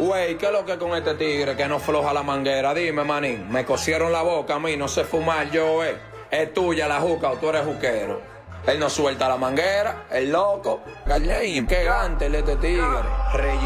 Güey, ¿qué es lo que con este tigre que no floja la manguera? Dime, manín, me cosieron la boca a mí, no sé fumar yo, Es tuya la juca o tú eres juquero. Él no suelta la manguera, el loco. Galleín, qué gante este tigre.